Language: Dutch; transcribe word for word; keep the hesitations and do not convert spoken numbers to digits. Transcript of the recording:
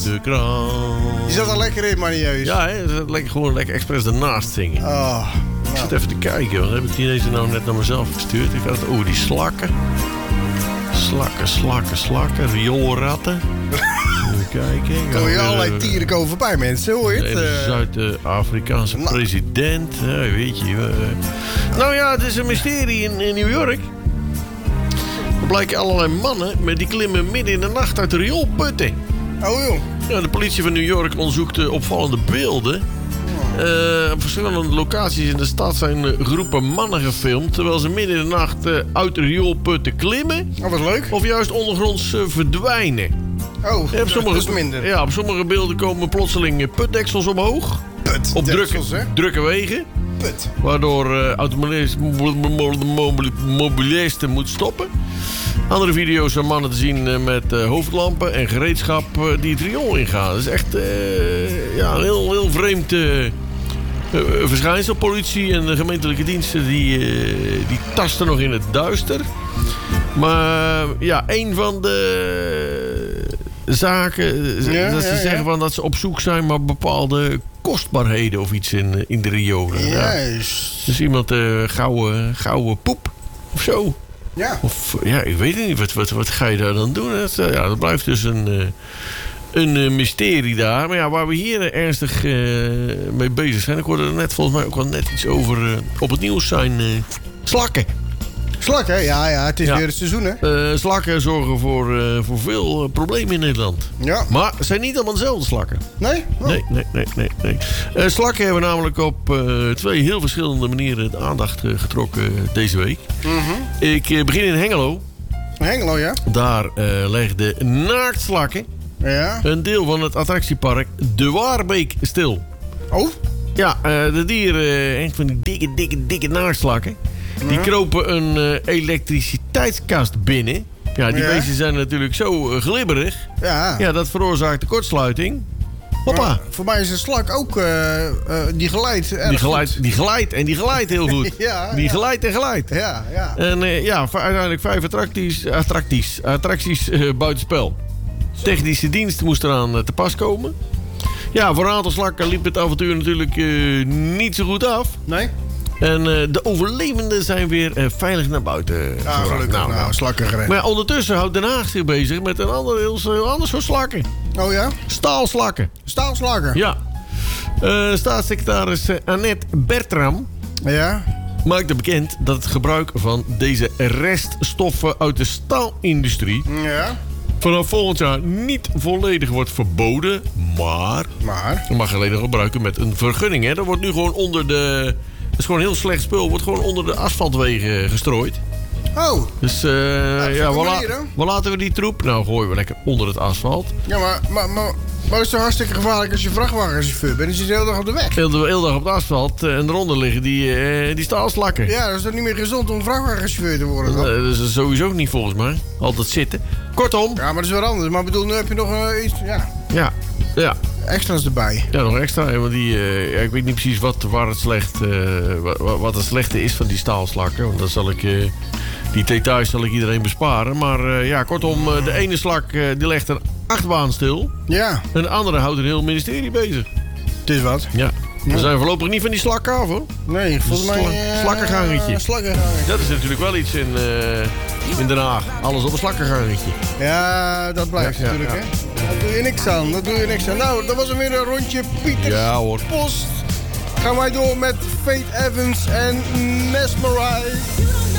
de krant. Je zat al lekker in, manieus. Ja, hè, dat lekker, gewoon lekker expres ernaast zingen. Oh, Ik zit even te kijken, want heb ik die deze nou net naar mezelf gestuurd. Ik had het over die slakken. Slakken, slakken, slakken, rioolratten. Even kijken. Kom je Ja, allerlei eh, tieren voorbij, mensen, hoor je het? De Eh, Zuid-Afrikaanse nou. president. Ja, weet je. eh. Nou ja, het is een mysterie in, in New York. Er blijken allerlei mannen, maar die klimmen midden in de nacht uit de rioolputten. Oh, joh. Ja, de politie van New York onderzoekt de opvallende beelden. Uh, op verschillende locaties in de stad zijn uh, groepen mannen gefilmd... terwijl ze midden in de nacht uh, uit de rioolputten klimmen... Oh, wat leuk. of juist ondergronds uh, verdwijnen. Oh, Ja, op sommige, dat is minder. Ja, op sommige beelden komen plotseling uh, putdeksels omhoog. Put. Op drukke, deksels, hè? drukke wegen. Put. Waardoor uh, automobilisten mobilisten moeten stoppen. Andere video's zijn mannen te zien uh, met uh, hoofdlampen en gereedschap uh, die het riool ingaan. Dat is echt uh, ja, een heel, heel vreemd uh, uh, verschijnsel. Politie en de gemeentelijke diensten die, uh, die tasten nog in het duister. Maar ja, een van de zaken Ja, dat ze ja, ja. zeggen van dat ze op zoek zijn naar bepaalde kostbaarheden of iets in, in de riolen. Ja. Juist. Dus iemand uh, gouden, gouden poep of zo. Ja. Of ja, ik weet het niet. Wat, wat, wat ga je daar dan doen? Dat, uh, ja, dat blijft dus een, uh, een uh, mysterie daar. Maar ja, waar we hier uh, ernstig uh, mee bezig zijn... ik hoorde er net volgens mij ook al net iets over uh, op het nieuws zijn... Uh, slakken. Slak, hè? Ja, ja, het is Ja. weer het seizoen, hè? Uh, slakken zorgen voor, uh, voor veel uh, problemen in Nederland. Ja. Maar het zijn niet allemaal dezelfde slakken. Nee? Oh. Nee, nee, nee, nee. nee. Uh, slakken hebben namelijk op uh, twee heel verschillende manieren de aandacht uh, getrokken uh, deze week. Mhm. Ik uh, begin in Hengelo. Hengelo, ja? Daar uh, legden naaktslakken Ja. een deel van het attractiepark De Waarbeek stil. Oh? Ja, uh, de dieren, uh, echt van die dikke, dikke, dikke naaktslakken... die Ja. kropen een uh, elektriciteitskast binnen. Ja, die Ja. beesten zijn natuurlijk zo uh, glibberig. Ja. Ja, dat veroorzaakt de kortsluiting. Hoppa. Maar voor mij is een slak ook, uh, uh, die geleidt erg Die goed. glijdt, die glijdt en die glijdt heel goed. Ja, die ja. glijdt en glijdt. Ja, ja. En uh, ja, v- uiteindelijk vijf attracties, attracties, attracties uh, buitenspel. Technische dienst moest eraan uh, te pas komen. Ja, voor een aantal slakken liep het avontuur natuurlijk uh, niet zo goed af. Nee? En uh, de overlevenden zijn weer uh, veilig naar buiten Ah, gebracht. gelukkig. Nou, nou. slakken gerend. Maar ja, ondertussen houdt Den Haag zich bezig met een ander, heel, heel ander soort slakken. Oh ja? Staalslakken. Staalslakker? Ja. Uh, staatssecretaris uh, Annette Bertram Ja? maakte bekend dat het gebruik van deze reststoffen uit de staalindustrie Ja. vanaf volgend jaar niet volledig wordt verboden, maar Maar? je mag alleen nog gebruiken met een vergunning. Hè. Dat wordt nu gewoon onder de... Dat is gewoon heel slecht spul. Wordt gewoon onder de asfaltwegen gestrooid. Oh. Dus uh, vind ja, ik waar, een la- manier, hè? waar laten we die troep? Nou, gooien we lekker onder het asfalt. Ja, maar, maar, maar, maar het is toch hartstikke gevaarlijk als je vrachtwagenchauffeur bent. Dan zit je de hele dag op de weg. Heel de hele dag op het asfalt uh, en eronder liggen die, uh, die staalslakken. Ja, dat is toch niet meer gezond om vrachtwagenchauffeur te worden, Uh, toch? dat is sowieso niet volgens mij. Altijd zitten. Kortom. Ja, maar dat is wel anders. Maar bedoel, nu heb je nog uh, iets, ja, Ja. Ja. extra's erbij. Ja, nog extra. hè, Want die, uh, ja, ik weet niet precies wat, waar het slecht, uh, wat, wat het slechte is van die staalslakken. Want dat zal ik, uh, die details zal ik iedereen besparen. Maar uh, ja, kortom, uh, de ene slak uh, die legt een achtbaan stil. Ja, En de andere houdt een heel ministerie bezig. het is wat. Ja. We zijn voorlopig niet van die slak af, hoor. Nee, volgens mij... Sla- uh, slakkengangetje. Slakkengangetje. Dat is natuurlijk wel iets in, uh, in Den Haag. Alles op een slakkengangetje. Ja, dat blijft Ja, ja, natuurlijk, ja. hè. Daar doe je niks aan, daar doe je niks aan. Nou, dat was er weer een rondje Pieter Ja, hoor. Post. Gaan wij door met Faith Evans en Mesmerize.